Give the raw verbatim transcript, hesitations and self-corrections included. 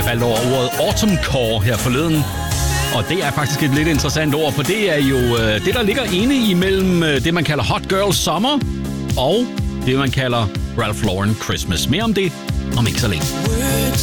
faldt over ordet autumncore her forleden. Og det er faktisk et lidt interessant ord, for det er jo øh, det, der ligger inde imellem øh, det, man kalder Hot Girl Summer og det, man kalder Ralph Lauren Christmas. Mere om det om ikke så længe.